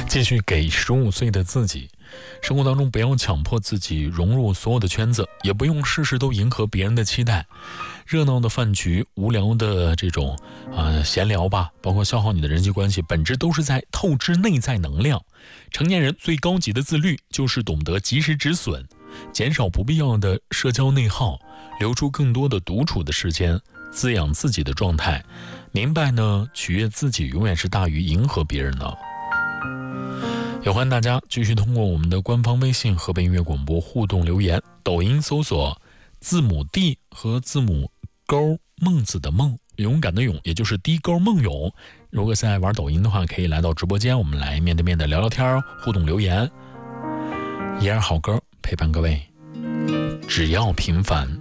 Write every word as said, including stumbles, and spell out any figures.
继续给十五岁的自己，生活当中不要强迫自己融入所有的圈子，也不用事事都迎合别人的期待。热闹的饭局，无聊的这种呃闲聊吧，包括消耗你的人际关系，本质都是在透支内在能量。成年人最高级的自律，就是懂得及时止损，减少不必要的社交内耗，留出更多的独处的时间，滋养自己的状态。明白呢，取悦自己永远是大于迎合别人的。也欢迎大家继续通过我们的官方微信河北音乐广播互动留言，抖音搜索字母 D 和字母勾孟子的孟，勇敢的勇，也就是低勾孟勇。如果现在玩抖音的话，可以来到直播间，我们来面对面的聊聊天，互动留言。一样好歌陪伴各位，只要平凡。